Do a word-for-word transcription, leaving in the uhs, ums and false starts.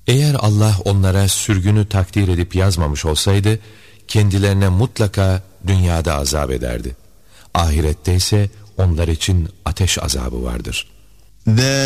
Eğer Allah onlara sürgünü takdir edip yazmamış olsaydı, kendilerine mutlaka dünyada azap ederdi. Ahirette ise onlar için ateş azabı vardır.